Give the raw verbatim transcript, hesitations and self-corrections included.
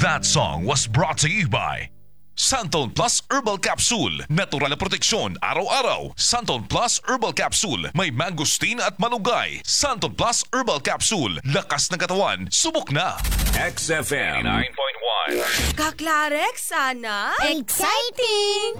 That song was brought to you by Santon Plus Herbal Capsule. Natural na proteksyon araw-araw. Santon Plus Herbal Capsule. May mangosteen at malunggay. Santon Plus Herbal Capsule. Lakas ng katawan. Subok na. X F M nine point one. Kaklarek, sana? Exciting!